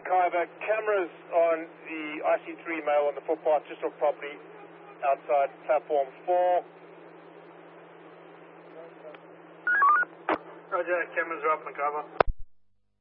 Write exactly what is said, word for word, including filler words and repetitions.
McIver, cameras on the I C three male on the footpath just off property outside platform four. Roger, cameras are up, McIver.